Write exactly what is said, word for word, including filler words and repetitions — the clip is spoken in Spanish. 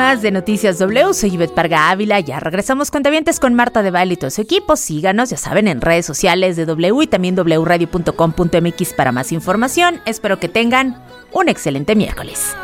más de Noticias W. Soy Ivette Parga Ávila. Ya regresamos cuentavientes con Marta de Baile y todo su equipo. Síganos, ya saben, en redes sociales de W y también doble u radio punto com punto m x para más información. Espero que tengan un excelente miércoles.